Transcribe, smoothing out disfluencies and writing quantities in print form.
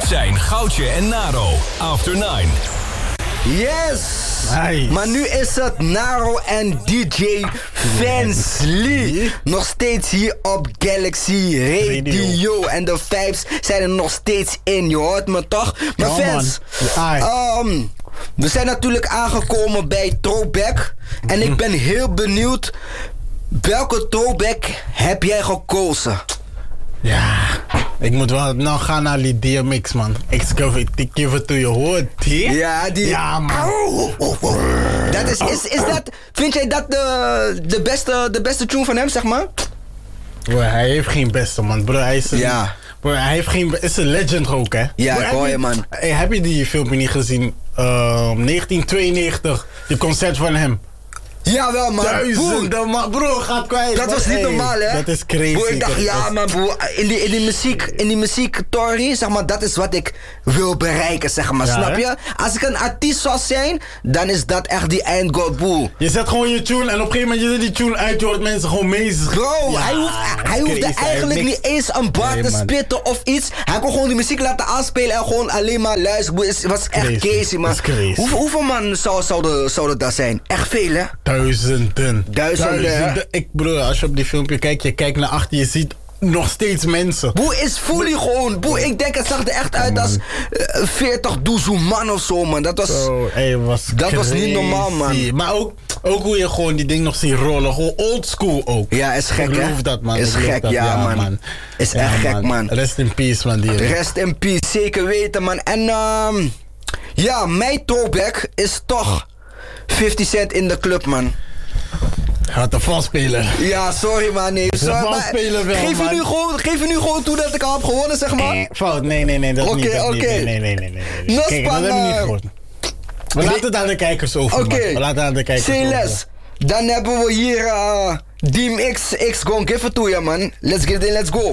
zijn Goudje en Naro. After 9. Yes! Nice. Maar nu is het Naro en DJ Fansly. Nog steeds hier op Galaxy Radio. En de vibes zijn er nog steeds in. Je hoort me toch? Maar fans, we zijn natuurlijk aangekomen bij Throwback. En ik ben heel benieuwd, welke throwback heb jij gekozen? Ja, ik moet wel nou gaan naar die DMX, man. Ik give it to you, hoor. Die? Ja, die... Ja, man. Dat is dat... Vind jij dat de beste tune van hem, zeg maar? Bro, hij heeft geen beste, man. Bro, hij is een... Ja. Bro, hij heeft geen... is een legend ook, hè? Ja, bro, ik hoor je, man. Heb je die filmpje niet gezien? 1992, die concert van hem. Jawel, man. Duizenden, man. Bro, gaat kwijt. Dat was niet normaal, hè? Dat is crazy. Bro, ik dacht, ja, man, bro. In die muziektory, zeg maar, dat is wat ik wil bereiken, zeg maar. Ja, snap je? Als ik een artiest zou zijn, dan is dat echt die eindgoal, bro. Je zet gewoon je tune en op een gegeven moment je zet die tune uit, je hoort mensen gewoon mee. Bro, ja, hij hoefde eigenlijk niet eens een bar te spitten of iets. Hij kon gewoon die muziek laten aanspelen en gewoon alleen maar luisteren. Het was echt crazy, man. Hoeveel man zouden dat zijn? Echt veel, hè? Duizenden. Bro, als je op die filmpje kijkt, je kijkt naar achter, je ziet nog steeds mensen. Boe is fully gewoon. Boe, ik denk het zag er echt uit als 40.000 man of zo, man. Dat was niet normaal, man. Maar ook hoe je gewoon die ding nog ziet rollen. Gewoon old school ook. Ja, is gek, hè? Ik geloof dat, man. Is gek, ja, man. Is echt gek, man. Rest in peace, man. Rest in peace, zeker weten, man. En ja, mijn throwback is toch 50 Cent in de club, man. Gaat de valspeler. Ja, sorry, man. Nee. Geef je nu gewoon toe dat ik al heb gewonnen, zeg maar? Fout, nee. Dat niet. Nee. Kijk, dat hebben we niet gehoord. We laten het aan de kijkers over, man. We laten het aan de kijkers over. Dan hebben we hier DMX, X gon give it to you, man. Let's get it in, let's go.